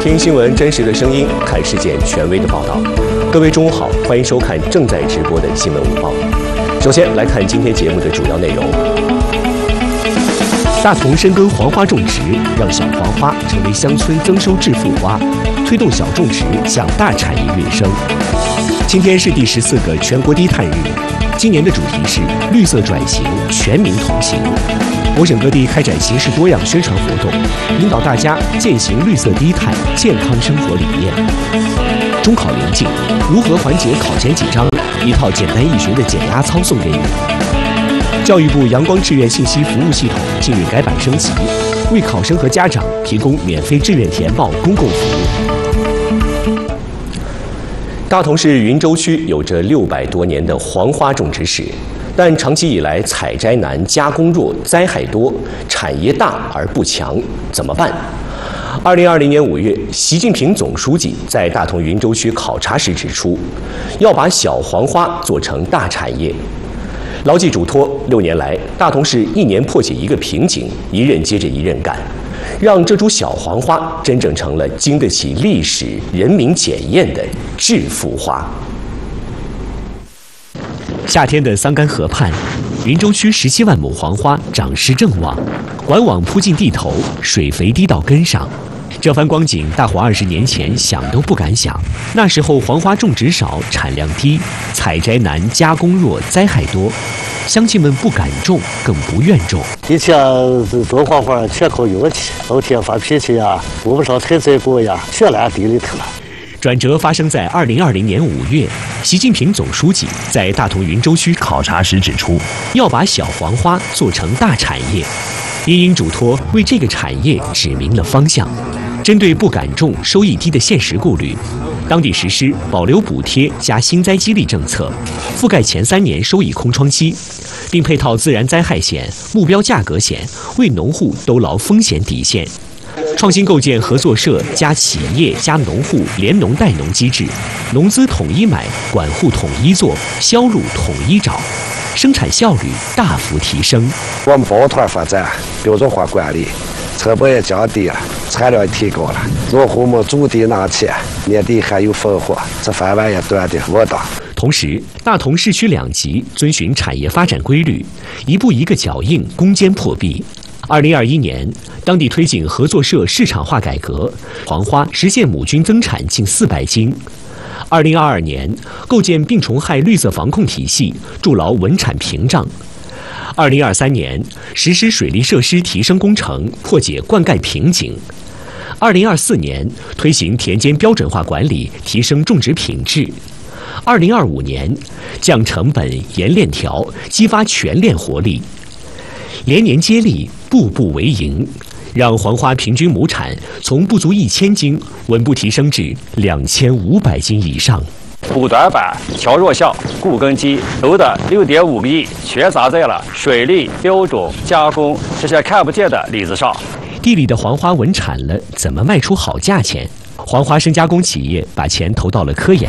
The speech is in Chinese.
听新闻真实的声音，看事件权威的报道。各位中午好，欢迎收看正在直播的新闻午报。首先来看今天节目的主要内容。大同深耕黄花种植，让小黄花成为乡村增收致富花，推动小种植向大产业跃升。今天是第14个全国低碳日，今年的主题是绿色转型，全民同行。我省各地开展形式多样宣传活动，引导大家践行绿色低碳、健康生活理念。中考临近，如何缓解考前紧张？一套简单易学的减压操送给你。教育部阳光志愿信息服务系统近日改版升级，为考生和家长提供免费志愿填报公共服务。大同市云州区有着600多年的黄花种植史，但长期以来采摘难、加工弱、灾害多，产业大而不强，怎么办？2020年5月，习近平总书记在大同云州区考察时指出，要把小黄花做成大产业。牢记嘱托，6年来，大同市一年破解一个瓶颈，一任接着一任干，让这株小黄花真正成了经得起历史、人民检验的致富花。夏天的桑干河畔，云州区17万亩黄花长势正旺，管网铺进地头，水肥滴到根上。这番光景，大伙20年前想都不敢想。那时候黄花种植少，产量低，采摘难，加工弱，灾害多，乡亲们不敢种，更不愿种。 以前种黄花全靠运气，老天发脾气呀，顾不上采摘果呀，全烂地里头了。 转折发生在2020年5月，习近平总书记在大同云州区考察时指出，要把小黄花做成大产业。因嘱托为这个产业指明了方向。针对不敢种、收益低的现实顾虑，当地实施保留补贴加新灾激励政策，覆盖前3年收益空窗期，并配套自然灾害险、目标价格险，为农户兜牢风险底线。创新构建合作社加企业加农户联农带农机制，农资统一买，管护统一做，销路统一找，生产效率大幅提升。 我们抱团发展，标准化管理，成本也降低了，产量也提高了，农户们种地拿钱，年底还有烽火，这饭碗也端得稳当。 同时，大同市区2级遵循产业发展规律，一步一个脚印，攻坚破壁。2021年，当地推进合作社市场化改革，黄花实现亩均增产近400斤。2022年，构建病虫害绿色防控体系，筑牢稳产屏障。2023年，实施水利设施提升工程，破解灌溉瓶颈。2024年，推行田间标准化管理，提升种植品质。2025年，降成本、严链条，激发全链活力。连年接力，步步为营，让黄花平均亩产从不足1000斤稳步提升至2500斤以上。 补短板、调弱项、固根基投的6.5个亿，全砸在了水利、标种、加工这些看不见的里子上。 地里的黄花稳产了，怎么卖出好价钱？黄花生加工企业把钱投到了科研